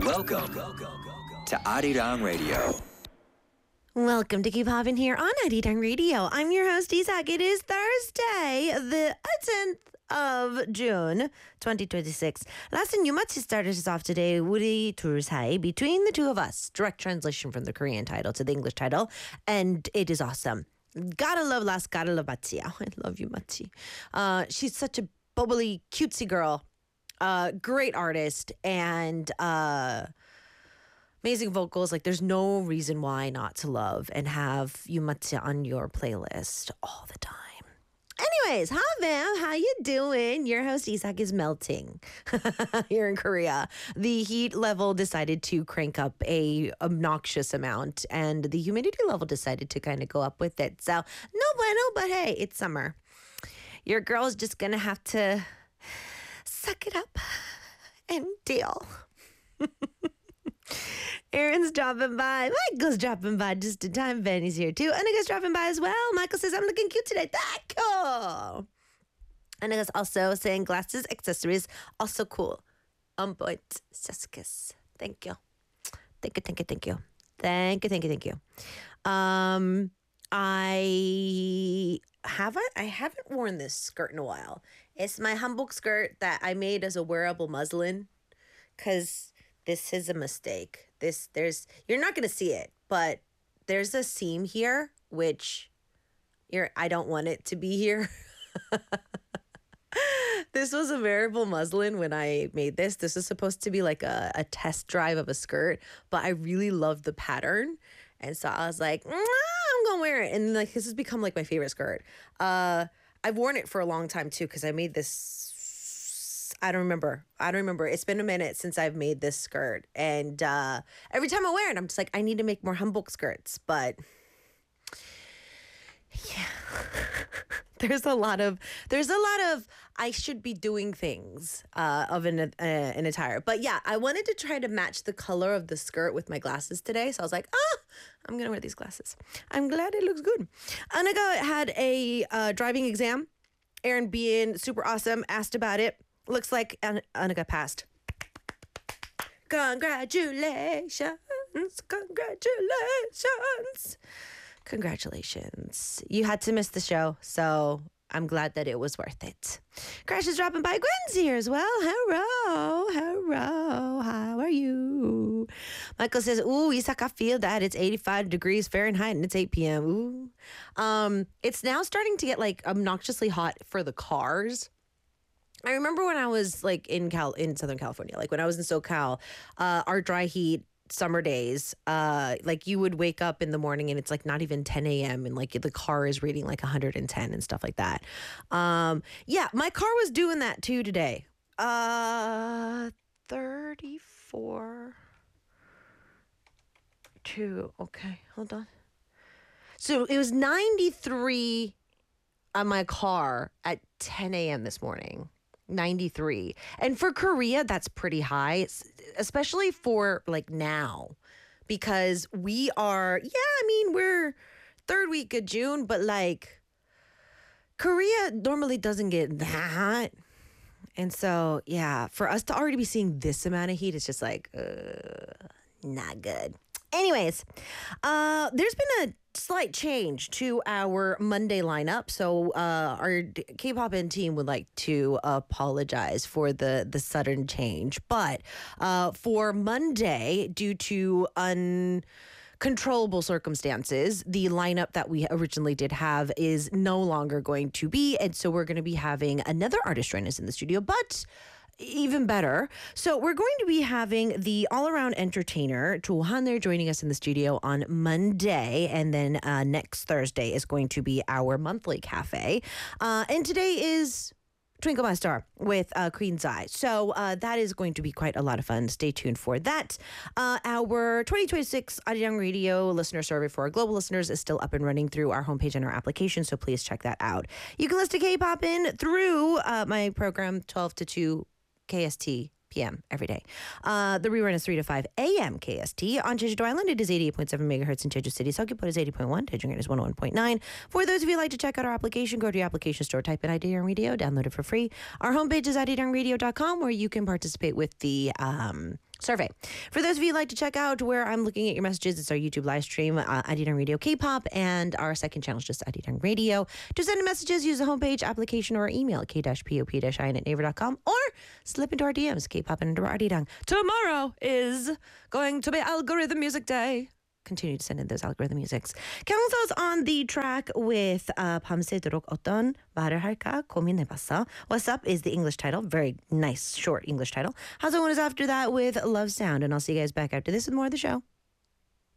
Welcome to Arirang Radio. Welcome to Keep Hoppin' here on Arirang Radio. I'm your host, Isak. It is Thursday, the 10th of June, 2026. Last and Yumatsu started us off today, 우리 둘 사이, between the two of us. Direct translation from the Korean title to the English title, and it is awesome. Gotta love Last, gotta love Matsi. Oh, I love you, Matsi. She's such a bubbly, cutesy girl. Great artist, and amazing vocals. Like, there's no reason why not to love and have Yumatsu on your playlist all the time. Anyways, hi Vam, how you doing? Your host Isak is melting here in Korea. The heat level decided to crank up a obnoxious amount, and the humidity level decided to kind of go up with it. So no bueno, but hey, it's summer. Your girl's just gonna have to suck it up and deal. Aaron's dropping by. Michael's dropping by just in time. Benny's here too. Anika's dropping by as well. Michael says, I'm looking cute today. Thank you. Anika's also saying glasses, accessories, also cool. On point. Just kiss. Thank you. Thank you, thank you, thank you. Thank you, thank you, thank you. I haven't worn this skirt in a while. It's my hanbok skirt that I made as a wearable muslin, because this is a mistake. You're not gonna see it, but there's a seam here, which I don't want it to be here. This was a wearable muslin when I made this. This is supposed to be like a test drive of a skirt, but I really love the pattern. And so I was like, I'm gonna wear it. And like, this has become like my favorite skirt. I've worn it for a long time too, because I made this, I don't remember. It's been a minute since I've made this skirt. And every time I wear it, I'm just like, I need to make more hanbok skirts. But yeah, there's a lot of I should be doing things of an attire. But yeah, I wanted to try to match the color of the skirt with my glasses today. So I was like, I'm going to wear these glasses. I'm glad it looks good. Annika had a driving exam. Aaron being super awesome asked about it. Looks like Annika passed. Congratulations. Congratulations. You had to miss the show, so I'm glad that it was worth it. Crash is dropping by. Gwen's here as well. Hello. How are you? Michael says, ooh, Isak, I feel that. It's 85 degrees Fahrenheit and it's 8 p.m. Ooh. It's now starting to get like obnoxiously hot for the cars. I remember when I was like in Southern California, like when I was in SoCal, our dry heat summer days, like you would wake up in the morning and it's like not even 10 a.m. and like the car is reading like 110 and stuff like that. Yeah, my car was doing that too today. 34 2. Okay, hold on. So it was 93 on my car at 10 a.m. this morning. 93. And for Korea, that's pretty high, especially for like now, because we're third week of June, but like Korea normally doesn't get that hot. And so, yeah, for us to already be seeing this amount of heat, it's just like, not good. Anyways, there's been a slight change to our Monday lineup. So our K-pop team would like to apologize for the sudden change. But for Monday, due to uncontrollable circumstances, the lineup that we originally did have is no longer going to be. And so we're going to be having another artist join us in the studio. But even better. So we're going to be having the all-around entertainer, Cho Han-er, joining us in the studio on Monday. And then next Thursday is going to be our monthly cafe. And today is Twinkle My Star with Queen's Eye. So that is going to be quite a lot of fun. Stay tuned for that. Our 2026 Arirang Radio listener survey for our global listeners is still up and running through our homepage and our application, so please check that out. You can listen to K-Pop in through my program 12 to 2 KST p.m. every day. The rerun is 3 to 5 a.m. KST. On Jeju-do Island, it is 88.7 megahertz in Jeju City. Seogwipo is 80.1. Daejeon is 101.9. For those of you who like to check out our application, go to your application store, type in Arirang Radio, download it for free. Our homepage is arirangradio.com, where you can participate with the survey. For those of you who'd like to check out where I'm looking at your messages, it's our YouTube live stream, Arirang Radio K-pop, and our second channel is just Arirang Radio. To send messages, use the homepage, application, or email k-pop-in@naver.com, or slip into our DMs, K-pop and Arirang. Tomorrow is going to be Algorithm Music Day. Continue to send in those algorithm musics. Kyungso's on the track with 밤새도록 어떤 말을 할까 고민해봤어. What's Up is the English title. Very nice, short English title. Haseon is after that with Love Sound. And I'll see you guys back after this with more of the show.